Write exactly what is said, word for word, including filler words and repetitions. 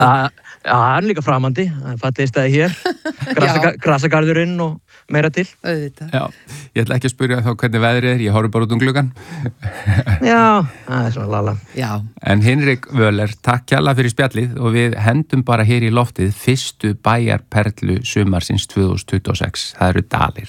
Já, hann er líka framandi, fallið stæði hér, Grasa, grasagarðurinn og meira til. Auðvitað. Já, ég ætla ekki að spyrja þá hvernig veðrið er, ég horfi bara út um gluggan. Já, það er svona lala. Já. En Hinrik Wöller, takk kærlega fyrir spjallið og við hendum bara hér í loftið fyrstu bæjarperlu sumarsins tvö þúsund tuttugu og sex, það eru Dalir.